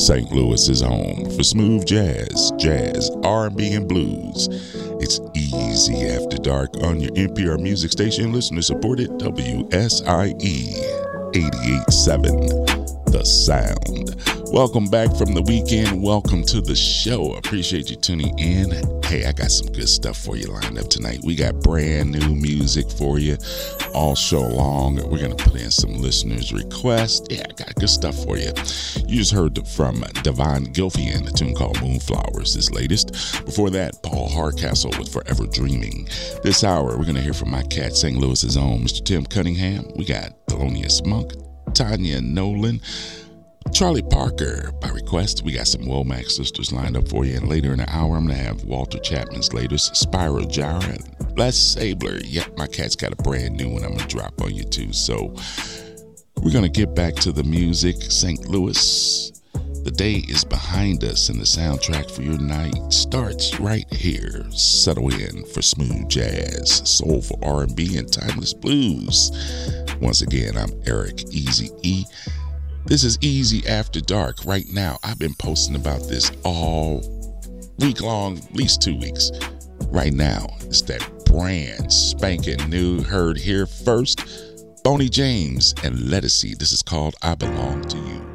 St. Louis is home for smooth jazz, R&B, and blues. It's Easy After Dark on your NPR music station, listener-supported WSIE 88.7, The Sound. Welcome back from the weekend. Welcome to the show. Appreciate you tuning in. Hey, I got some good stuff for you lined up tonight. We got brand new music for you all show long. We're going to put in some listeners' requests. Yeah, I got good stuff for you. You just heard from Devon Gilfian, a tune called Moonflowers, his latest. Before that, Paul Hardcastle with Forever Dreaming. This hour, we're going to hear from my cat, St. Louis's own, Mr. Tim Cunningham. We got Thelonious Monk, Tanya Nolan, Charlie Parker by request. We got some Womack sisters lined up for you, and later in the hour I'm going to have Walter Chapman's latest, Spyro Gyra, and Les Sabler. Yep, my cat's got a brand new one I'm going to drop on you too. So we're going to get back to the music. St. Louis, the day is behind us, and the soundtrack for your night starts right here. Settle in for smooth jazz, soulful R&B, and timeless blues. Once again, I'm Eric Easy E. This is Easy After Dark. Right now, I've been posting about this all week long, at least 2 weeks. Right now, it's that brand spanking new, heard here first, Boney James and Lettucey. This is called I Belong to You.